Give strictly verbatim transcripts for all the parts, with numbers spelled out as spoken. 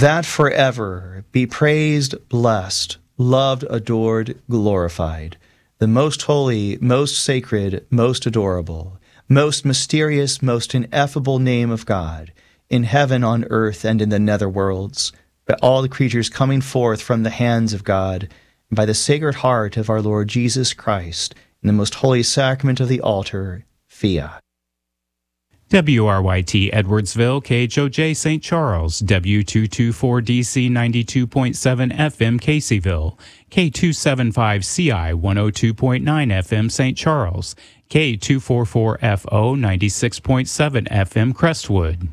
that forever be praised, blessed, loved, adored, glorified, the most holy, most sacred, most adorable, most mysterious, most ineffable name of God, in heaven, on earth, and in the netherworlds, by all the creatures coming forth from the hands of God, and by the Sacred Heart of our Lord Jesus Christ, in the most holy sacrament of the altar, fiat. W R Y T Edwardsville, K H O J Saint Charles, W two twenty-four D C ninety-two point seven F M Caseyville, K two seventy-five C I one oh two point nine F M Saint Charles, K two forty-four F O ninety-six point seven F M Crestwood.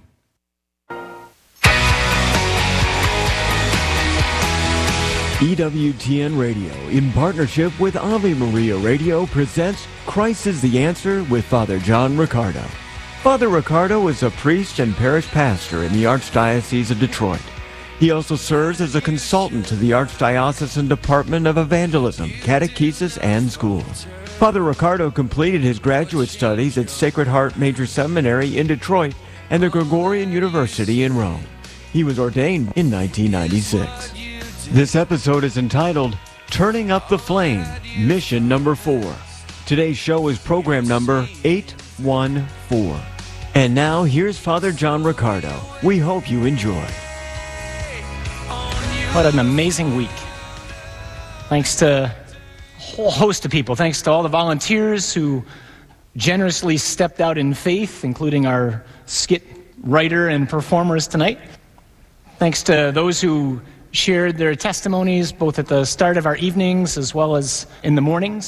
E W T N Radio, in partnership with Ave Maria Radio, presents Christ is the Answer with Father John Riccardo. Father Riccardo is a priest and parish pastor in the Archdiocese of Detroit. He also serves as a consultant to the Archdiocesan Department of Evangelism, Catechesis, and Schools. Father Riccardo completed his graduate studies at Sacred Heart Major Seminary in Detroit and the Gregorian University in Rome. He was ordained in nineteen ninety-six. This episode is entitled, Turning Up the Flame, Mission Number Four. Today's show is program number eight one four. And now, here's Father John Riccardo. We hope you enjoy. What an amazing week. Thanks to a whole host of people. Thanks to all the volunteers who generously stepped out in faith, including our skit writer and performers tonight. Thanks to those who shared their testimonies both at the start of our evenings as well as in the mornings.